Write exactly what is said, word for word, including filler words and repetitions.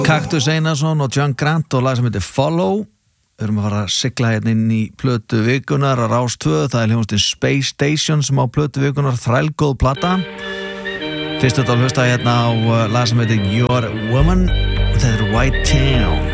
Kaktus Einarsson og John Grant og lag sem heitir Follow. Við erum að fara að sigla hérna inn í plötu vikunar á Rás tvö. Það er hljómsveitin Space Station sem á plötu vikunar, þrælgóð plata. Fyrst þetta að hlusta hérna á lag sem heitir Your Woman. Þetta er White Town.